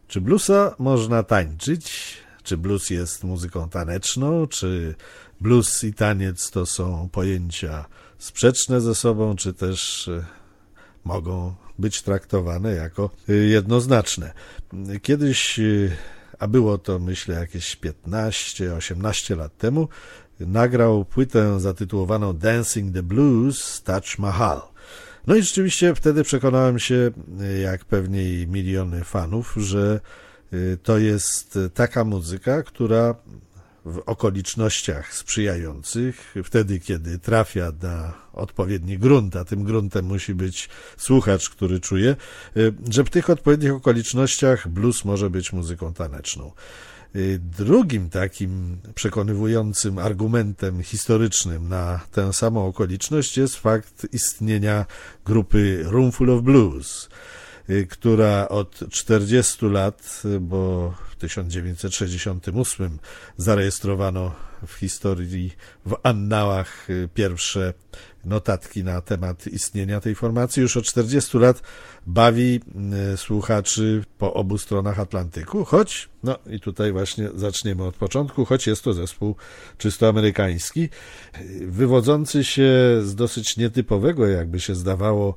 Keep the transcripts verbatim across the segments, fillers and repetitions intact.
Czy bluesa można tańczyć? Czy blues jest muzyką taneczną? Czy blues i taniec to są pojęcia sprzeczne ze sobą, czy też mogą być traktowane jako jednoznaczne? Kiedyś, a było to myślę jakieś piętnaście osiemnaście lat temu, nagrał płytę zatytułowaną Dancing the Blues Taj Mahal. No i rzeczywiście wtedy przekonałem się, jak pewnie i miliony fanów, że to jest taka muzyka, która w okolicznościach sprzyjających, wtedy kiedy trafia na odpowiedni grunt, a tym gruntem musi być słuchacz, który czuje, że w tych odpowiednich okolicznościach blues może być muzyką taneczną. Drugim takim przekonywującym argumentem historycznym na tę samą okoliczność jest fakt istnienia grupy Roomful of Blues, która od czterdziestu lat, bo w tysiąc dziewięćset sześćdziesiątym ósmym zarejestrowano w historii, w annałach pierwsze notatki na temat istnienia tej formacji, już od czterdziestu lat bawi słuchaczy po obu stronach Atlantyku, choć, no i tutaj właśnie zaczniemy od początku, choć jest to zespół czysto amerykański, wywodzący się z dosyć nietypowego, jakby się zdawało,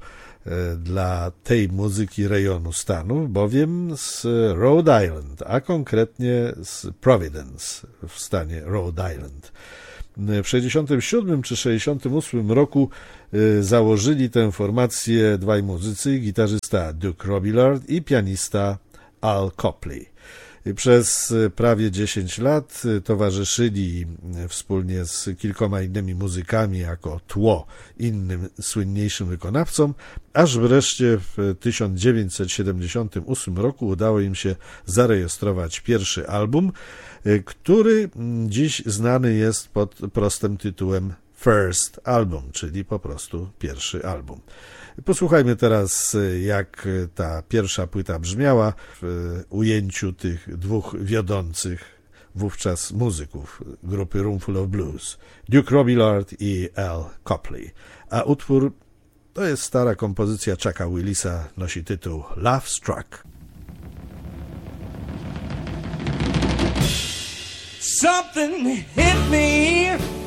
dla tej muzyki rejonu Stanów, bowiem z Rhode Island, a konkretnie z Providence w stanie Rhode Island. W sześćdziesiątym siódmym czy sześćdziesiątym ósmym roku założyli tę formację dwaj muzycy, gitarzysta Duke Robillard i pianista Al Copley. Przez prawie dziesięć lat towarzyszyli wspólnie z kilkoma innymi muzykami jako tło innym słynniejszym wykonawcom, aż wreszcie w tysiąc dziewięćset siedemdziesiątym ósmym roku udało im się zarejestrować pierwszy album, który dziś znany jest pod prostym tytułem First Album, czyli po prostu pierwszy album. Posłuchajmy teraz, jak ta pierwsza płyta brzmiała w ujęciu tych dwóch wiodących wówczas muzyków grupy Roomful of Blues, Duke Robillard i Al Copley. A utwór to jest stara kompozycja Chucka Willisa, nosi tytuł Love Struck. Something hit me